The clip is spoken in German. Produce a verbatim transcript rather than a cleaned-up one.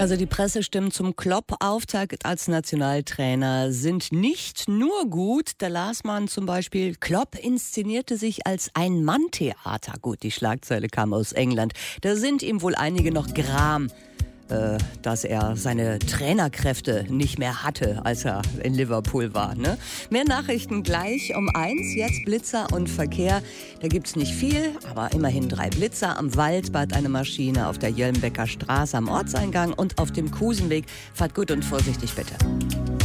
Also die Pressestimmen zum Klopp-Auftakt als Nationaltrainer sind nicht nur gut. Da las man zum Beispiel, Klopp inszenierte sich als Ein-Mann-Theater. Gut, die Schlagzeile kam aus England. Da sind ihm wohl einige noch gram, äh, dass er seine Trainerkräfte nicht mehr hatte, als er in Liverpool war. Ne? Mehr Nachrichten gleich um eins. Jetzt Blitzer und Verkehr. Da gibt's nicht viel, aber immerhin drei Blitzer. Am Waldbad eine Maschine, auf der Jöllenbecker Straße am Ortseingang und auf dem Kusenweg. Fahrt gut und vorsichtig bitte.